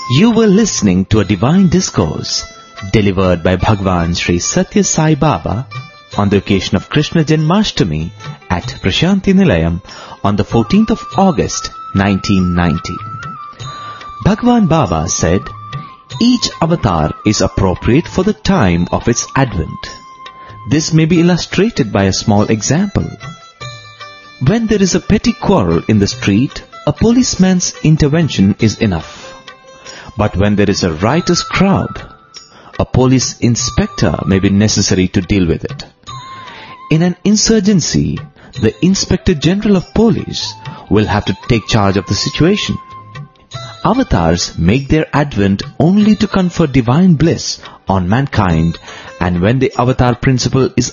You were listening to a divine discourse delivered by Bhagwan Sri Satya Sai Baba on the occasion of Krishna Janmashtami at Prashanti Nilayam on the 14th of August 1990. Bhagwan Baba said, each avatar is appropriate for the time of its advent. This may be illustrated by a small example. When there is a petty quarrel in the street, a policeman's intervention is enough. But when there is a riotous crowd, a police inspector may be necessary to deal with it. In an insurgency, the Inspector General of Police will have to take charge of the situation. Avatars make their advent only to confer divine bliss on mankind, and when the avatar principle is